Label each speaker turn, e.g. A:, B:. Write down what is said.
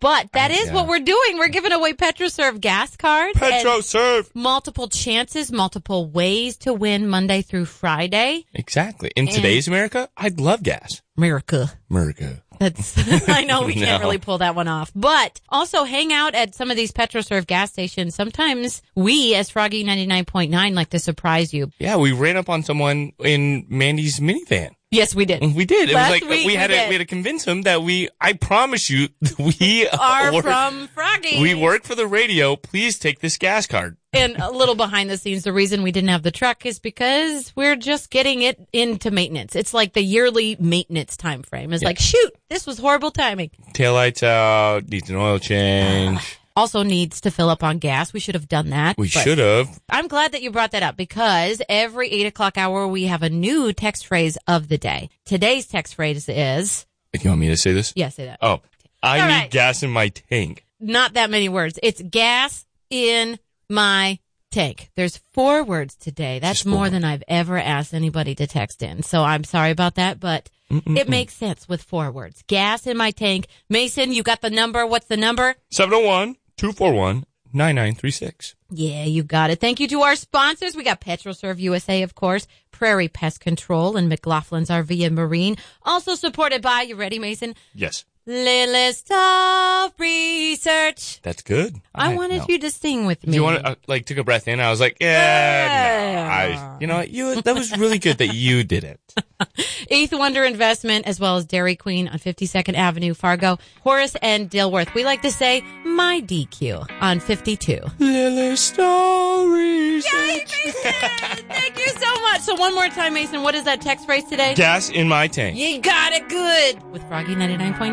A: But that is what we're doing. We're giving away PetroServe gas cards.
B: PetroServe.
A: Multiple chances, multiple ways to win Monday through Friday.
B: Exactly. In today's America, I'd love gas.
A: America. That's, I know we can't really pull that one off. But also hang out at some of these PetroServe gas stations. Sometimes we, as Froggy 99.9, like to surprise you.
B: Yeah, we ran up on someone in Mandy's minivan.
A: Yes, we did.
B: We did. It was like
A: week
B: we had to convince him that I promise you, we
A: are from Froggy.
B: We work for the radio. Please take this gas card.
A: And a little behind the scenes, the reason we didn't have the truck is because we're just getting it into maintenance. It's like the yearly maintenance time frame. It's like, shoot, this was horrible timing.
B: Taillights out, needs an oil change.
A: Also needs to fill up on gas. We should have done that.
B: We should have.
A: I'm glad that you brought that up because every 8 o'clock hour we have a new text phrase of the day. Today's text phrase is...
B: You want me to say this?
A: Yeah, say that.
B: Oh, I need gas in my tank.
A: Not that many words. It's gas in my tank. There's 4 words today. That's more than I've ever asked anybody to text in. So I'm sorry about that, but it makes sense with 4 words. Gas in my tank. Mason, you got the number. What's the number?
B: 701-241-9936.
A: Yeah, you got it. Thank you to our sponsors. We got PetroServe USA, of course, Prairie Pest Control, and McLaughlin's RV and Marine. Also supported by, you ready, Mason?
B: Yes.
A: Lilistov Research.
B: That's good.
A: I wanted you to sing with me.
B: Do you want to, took a breath in? I was like, that was really good that you did it.
A: Eighth Wonder Investment, as well as Dairy Queen on 52nd Avenue, Fargo, Horace and Dilworth. We like to say, my DQ on 52.
B: Lilistov Research.
A: Yay, Mason! Thank you so much. So one more time, Mason, what is that text phrase today?
B: Gas in my tank.
A: You got it good. With Froggy 99.9.